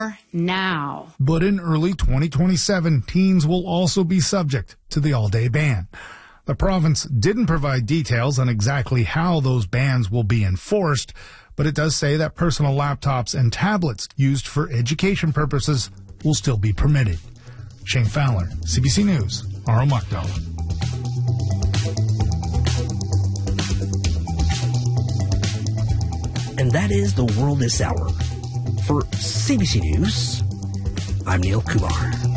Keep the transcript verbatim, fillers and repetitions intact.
now. But in early twenty twenty-seven, teens will also be subject to the all-day ban. The province didn't provide details on exactly how those bans will be enforced, but it does say that personal laptops and tablets used for education purposes will still be permitted. Shane Fowler, C B C News, Aromacto. And that is the world this hour. For C B C News, I'm Neil Kumar.